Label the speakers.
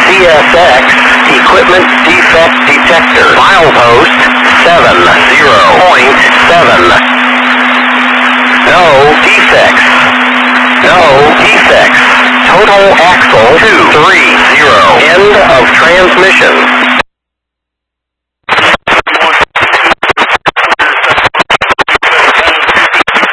Speaker 1: CSX equipment defect detector. Milepost 70.7. No defects. No defects. Total axle 230. End of transmission.